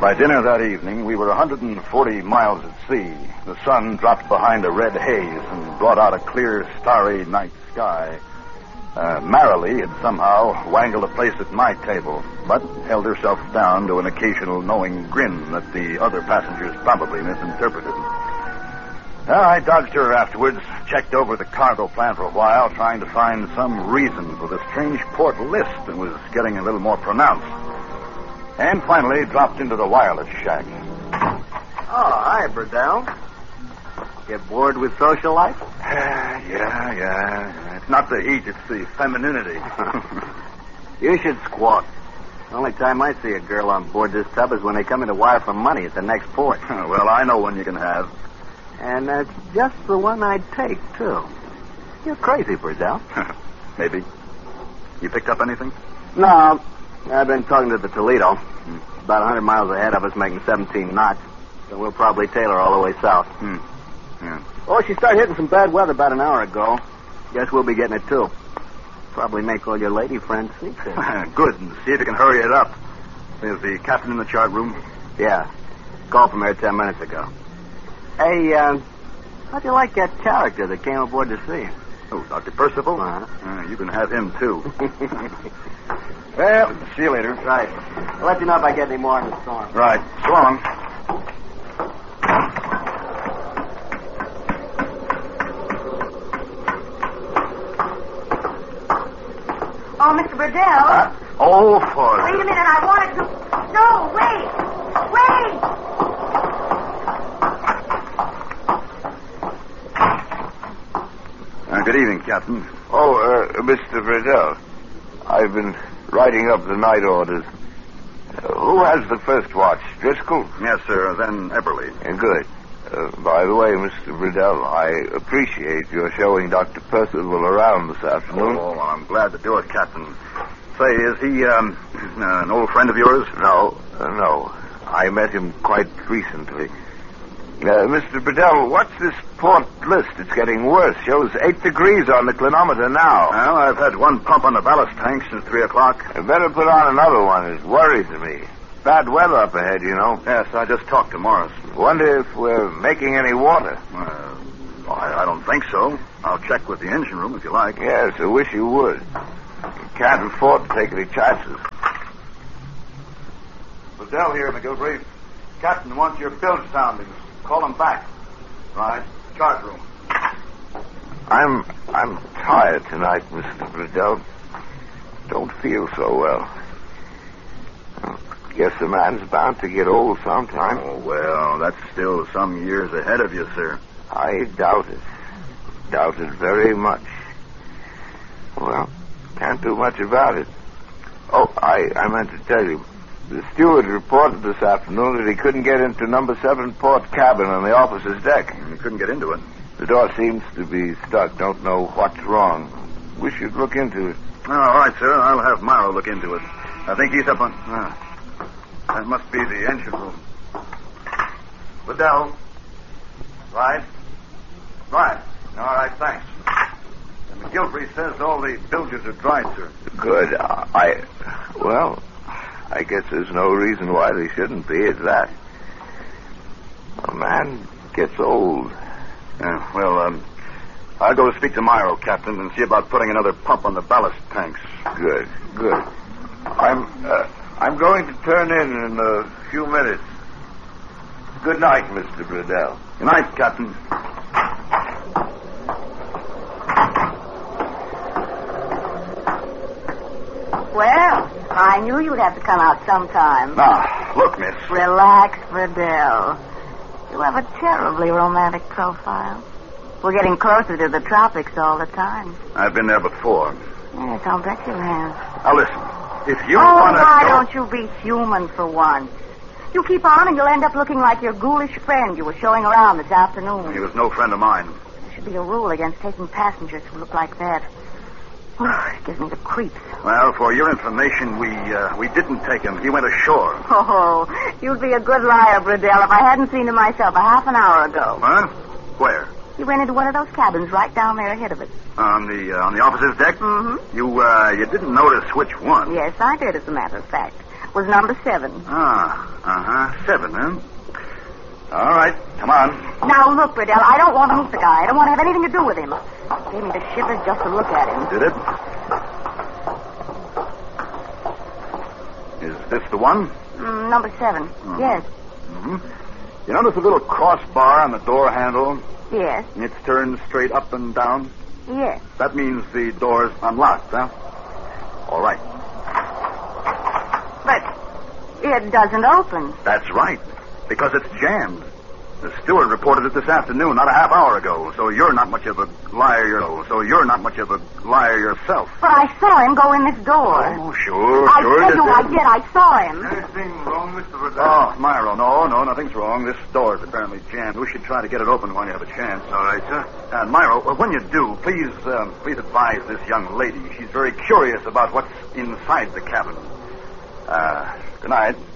By dinner that evening, we were 140 miles at sea. The sun dropped behind a red haze and brought out a clear, starry night sky. Marilee had somehow wangled a place at my table, but held herself down to an occasional knowing grin that the other passengers probably misinterpreted. I dodged her afterwards, checked over the cargo plan for a while, trying to find some reason for the strange port list that was getting a little more pronounced. And finally dropped into the wireless shack. Oh, hi, Burdell. Get bored with social life? Yeah. It's not the heat, it's the femininity. You should squawk. The only time I see a girl on board this tub is when they come in to wire for money at the next port. Well, I know one you can have. And that's just the one I'd take, too. You're crazy, Burdell. Maybe. You picked up anything? No. I've been talking to the Toledo. About 100 miles ahead of us, making 17 knots. So we'll probably tail her all the way south. Yeah. Oh, she started hitting some bad weather about an hour ago. Guess we'll be getting it, too. Probably make all your lady friends seasick. Good. And see if you can hurry it up. Is the captain in the chart room? Yeah. Called from here 10 minutes ago. Hey, how'd you like that character that came aboard to see? Oh, Dr. Percival? Uh-huh. You can have him, too. Well, see you later. Right. I'll let you know if I get any more in the storm. Right. So long. Oh, Mr. Burdell. For... Wait a minute, I wanted to... No, wait! Good evening, Captain. Oh, Mr. Burdell. I've been writing up the night orders. Who has the first watch? Driscoll? Yes, sir. Then Eberly. Good. By the way, Mr. Burdell, I appreciate your showing Dr. Percival around this afternoon. Oh, I'm glad to do it, Captain. Say, is he an old friend of yours? No. I met him quite recently. Mr. Burdell, what's this port list? It's getting worse. Shows 8 degrees on the clinometer now. Well, I've had one pump on the ballast tank since 3 o'clock. I better put on another one. It worries me. Bad weather up ahead, you know. Yes, I just talked to Morris. Wonder if we're making any water. I don't think so. I'll check with the engine room if you like. Yes, I wish you would. You can't afford to take any chances. Burdell here, McGilvery. Captain wants your bilge soundings. Call him back. Right. Chart room. I'm tired tonight, Mr. Burdell. Don't feel so well. Guess a man's bound to get old sometime. Oh, well, that's still some years ahead of you, sir. I doubt it. Doubt it very much. Well, can't do much about it. Oh, I meant to tell you. The steward reported this afternoon that he couldn't get into number 7 port cabin on the officer's deck. He couldn't get into it. The door seems to be stuck. Don't know what's wrong. Wish you'd look into it. All right, sir. I'll have Morrow look into it. I think he's up on... that must be the engine room. Liddell. Right. All right, thanks. And McGilvery says all the bilges are dried, sir. Good. I guess there's no reason why they shouldn't be at that. A man gets old. Yeah, well, I'll go speak to Myro, Captain, and see about putting another pump on the ballast tanks. Good. I'm going to turn in a few minutes. Good night, Mr. Burdell. Good night, Captain. Well, I knew you'd have to come out sometime. Now, look, miss. Relax, Burdell. You have a terribly romantic profile. We're getting closer to the tropics all the time. I've been there before. Yes, I'll bet you have. Now, listen. If you want to... why don't you be human for once? You keep on and you'll end up looking like your ghoulish friend you were showing around this afternoon. He was no friend of mine. There should be a rule against taking passengers who look like that. It gives me the creeps. Well, for your information, we didn't take him. He went ashore. Oh, you'd be a good liar, Burdell, if I hadn't seen him myself a half an hour ago. Huh? Where? He went into one of those cabins right down there ahead of us. On the officer's deck? Mm-hmm. You didn't notice which one? Yes, I did, as a matter of fact. was number 7. Ah, 7, huh? All right, come on. Now, look, Riddell, I don't want to meet the guy. I don't want to have anything to do with him. It gave me the shivers just to look at him. Did it? Is this the one? Number 7. Yes. Mm-hmm. You notice the little crossbar on the door handle? Yes. It's turned straight up and down? Yes. That means the door's unlocked, huh? All right. But it doesn't open. That's right, because it's jammed. The steward reported it this afternoon, not a half hour ago, so you're not much of a liar yourself. But I saw him go in this door. Oh, sure. I tell you I did. I saw him. Anything wrong, Mr. Riddell? Oh, Myro, no, nothing's wrong. This door is apparently jammed. We should try to get it open while you have a chance. All right, sir. And Myro, when you do, please advise this young lady. She's very curious about what's inside the cabin. Good night.